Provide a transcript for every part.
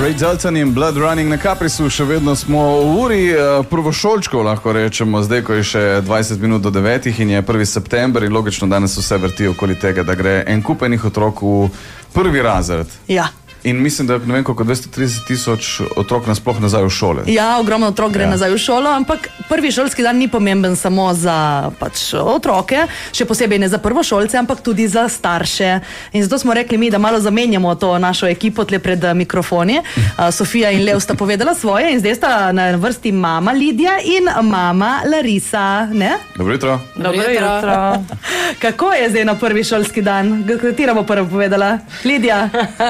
Ray Dalton in Blood Running na Caprisu, še vedno smo v uri prvošolčkov, lahko rečemo, zdaj, ko je še 20 minut do 9 in je 1. september in logično danes vse vrti okoli tega, da gre en kupenih otrok v prvi razred. Ja. In mislim, da ne vem, koliko 230,000 otrok nasploh nazaj v šole. Ja, ogromno otrok gre nazaj v šolo, ampak prvi šolski dan ni pomemben samo za otroke, še posebej ne za prvošolce, ampak tudi za starše. In zato smo rekli mi, da malo zamenjamo to našo ekipo tle pred mikrofoni. Sofija in Lev sta povedala svoje in zdaj sta na vrsti mama Lidija in mama Larisa. Ne? Dobro jutro. Dobro jutro. Kako je zdaj na prvi šolski dan? Katera bo prva povedala? Lidija?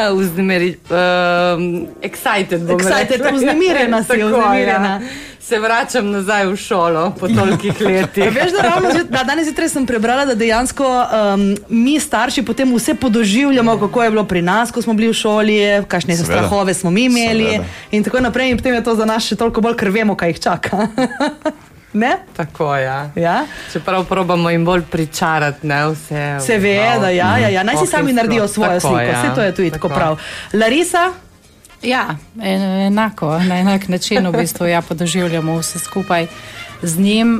Excited bom rekla. Vznemirjena si, vznemirjena. Se vračam nazaj v šolo po tolikih letih. Veš, da ravno danes zjutraj sem prebrala, da dejansko mi starši potem vse podoživljamo, kako je bilo pri nas, ko smo bili v šoli, kakšne strahove smo mi imeli in tako naprej in potem je to za nas še toliko bolj, ker vemo, kaj jih čaka. Ne? Tako, ja. Čeprav probamo jim bolj pričarati, ne, vse. Seveda, ja. Naj si sami naredijo svojo sliko, vse to je tudi tako prav. Larisa? Ja, enako, na enak način v bistvu podoživljamo vse skupaj z njim.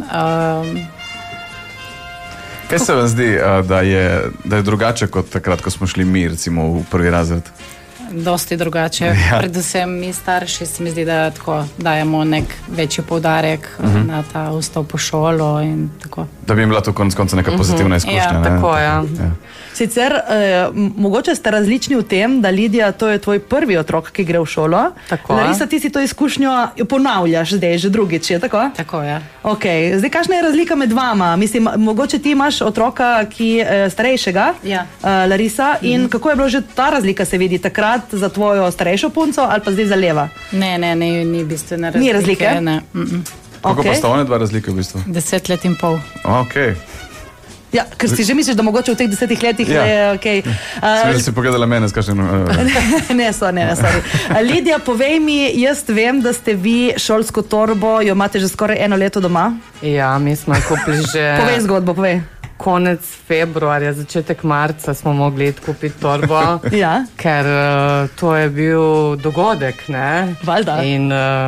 Kaj se vam zdi, da je drugače kot takrat, ko smo šli mi, recimo, v prvi razred? Dosti drugače. Ja. Predvsem mi starši se mi zdi, da tako dajemo nek večji poudarek na ta vstop v šolo in tako. Da bi jim bila to konec konca neka pozitivna izkušnja. Ja, tako, ja. Sicer, mogoče ste različni v tem, da Lidija, to je tvoj prvi otrok, ki gre v šolo. Tako. Larisa, ti si to izkušnjo ponavljaš zdaj, že drugič, je tako? Tako, ja. Ok, zdaj, kakšna je razlika med vama? Mislim, mogoče ti imaš otroka, ki starejšega, Larisa, in kako je bilo že ta razlika se vidi takrat za tvojo starejšo punco ali pa zdaj za Leva? Ne, ni bistvene razlike. Ni razlike? Ne. Kako pa sta one dva razlike v bistvu? 10 let in pol. Ok. Ja, ker si že misliš, da mogoče v teh 10 letih je ok. Smisel si pogledala mene s kakšnim... Ne, sorry. Lidija, povej mi, jaz vem, da ste vi šolsko torbo, jo imate že skoraj 1 leto doma? Ja, mi smo kupili že... Povej zgodbo, povej. Konec februarja, začetek marca smo mogli iti kupiti torbo, ker to je bil dogodek, ne? Valjda. In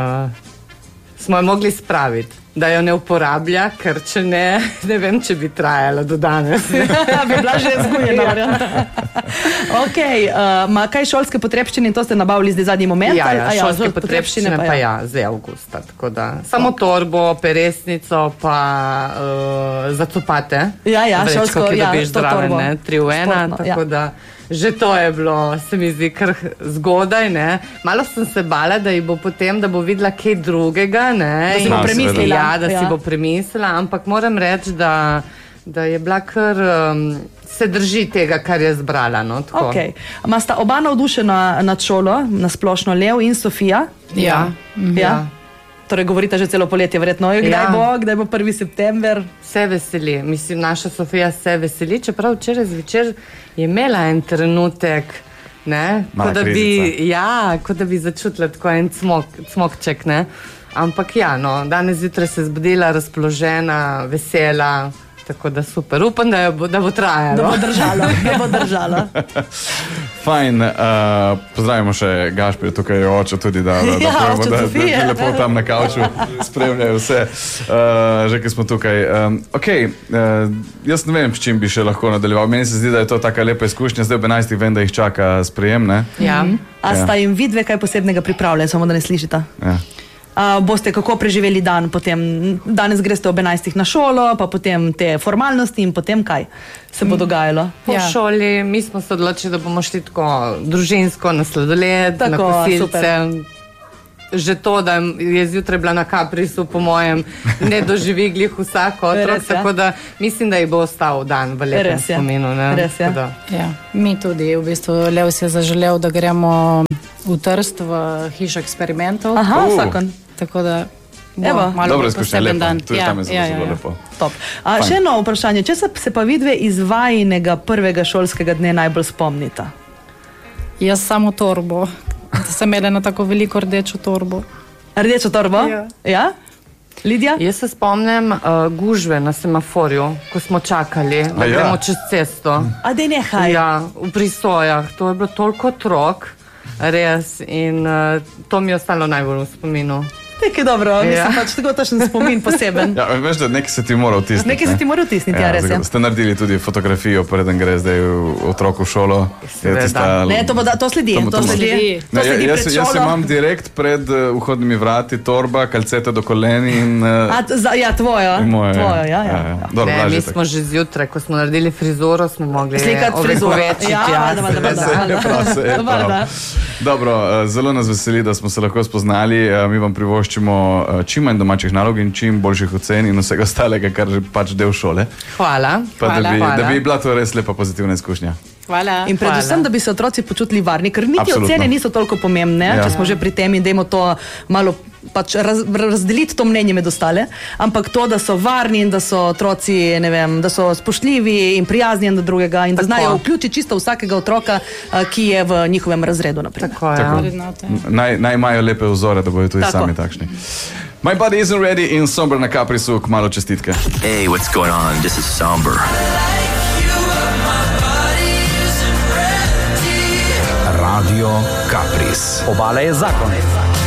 smo jo mogli spraviti, da jo ne uporablja, ker če ne vem, če bi trajala do danes. Bi bila že zgujena. Ok, kaj šolske potrebščine, to ste nabavili zdaj zadnji moment? Ja, šolske potrebščine pa zdaj avgusta, tako da. Samo torbo, peresnico, pa za copate. Ja, šolsko, ki dobiš zdraven, 3 v 1, tako da. Že to je bilo, se mi zdi, kar zgodaj, ne. Malo sem se bala, da ji bo potem, da bo videla kaj drugega, ne. Da si bo premislila. Ja, da si bo premislila, ampak moram reči, da je bila kar, se drži tega, kar je zbrala, no, tako. Ok, ma sta oba navdušena nad šolo, na splošno Lev in Sofija? Ja. Torej govorite že celo poletje, verjetno. Kdaj bo 1. september? Se veseli. Mislim, naša Sofija se veseli, čeprav včeraj zvečer je imela en trenutek, ne? Kot da bi začutila tako en cmokček, ne? Ampak danes zjutraj se je zbudila, razpoložena, vesela, tako da super. Upam, da bo trajalo. Da bo držalo. Fajn, pozdravimo še Gašpir, tukaj je oče tudi, da je lepo tam na kavču, spremljajo vse, že ki smo tukaj. Ok, jaz ne vem, s čim bi še lahko nadaljeval. Meni se zdi, da je to taka lepa izkušnja, zdaj ob 11. vem, da jih čaka sprejem, ne? Ja. A sta jim vidve kaj posebnega pripravljali, samo da ne slišita? Ja. Boste kako preživeli dan potem? Danes greste ob 11. na šolo, pa potem te formalnosti in potem kaj se bo dogajalo? Po šoli, mi smo se odločili, da bomo šli tako družinsko na sladoled, na kosilce. Že to, da je zjutraj bila na Caprisu, po mojem, ne doživi glih vsak otrok, tako da mislim, da ji bo ostal dan v lepem spominu. Res je. Mi tudi, v bistvu, Lev si je zaželel, da gremo v Trst, v hišo eksperimentov. Aha, vsakon. Tako da bo malo poseben dan. Tudi tam je zelo lepo. Top. Še eno vprašanje, če se pa vidve iz vajinega prvega šolskega dne najbolj spomnita? Jaz samo torbo. Sem imela na tako veliko rdečo torbo. Rdečo torbo? Ja. Lidija? Jaz se spomnim gužve na semaforju, ko smo čakali, da gremo čez cesto. A dej nehaj. Ja, v Prisojah. To je bilo toliko otrok. res. In to mi je ostalo najbolj v spominu. Nekaj dobro, mislim pač tako točen spomin poseben. Ja, veš, da nekaj se ti mora vtisniti. Nekaj se ti mora vtisniti, ja, res je. Ste naredili tudi fotografijo, preden gre zdaj otrok v šolo? Ne, to sledi. Jaz imam direkt pred vhodnimi vrati torba, kalceta do koleni in... Ja, tvojo. Ja. Ne, mi smo že zjutraj, ko smo naredili frizuro, smo mogli ovekovečiti. Dobro, zelo nas veseli, da smo se lahko spoznali. Mi vam privoščimo čim manj domačih nalog in čim boljših ocen in vsega ostalega, kar je pač del šole. Hvala. Da bi bila to res lepa pozitivna izkušnja. Hvala. In predvsem, da bi se otroci počutili varni, ker niti ocene niso toliko pomembne, če smo že pri tem in dajmo to malo pač razdeliti to mnenje med ostale, ampak to, da so varni in da so otroci, ne vem, da so spoštljivi in prijazni en do drugega in da znajo vključiti čisto vsakega otroka, ki je v njihovem razredu. Tako. Naj imajo lepe vzore, da bodo tudi sami takšni. My body isn't ready in Somber na Caprisu, kmalu čestitke. Hey, what's going on? This is Somber. Radio Capris. Obala je zakon.